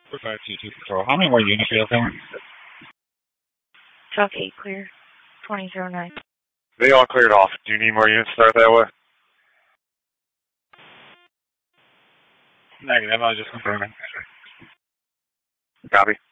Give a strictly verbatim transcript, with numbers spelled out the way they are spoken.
five two two Patrol. How many more units are you coming? Chalk eight clear. twenty oh nine. They all cleared off. Do you need more units to start that way? Negative, I was just confirming. Copy.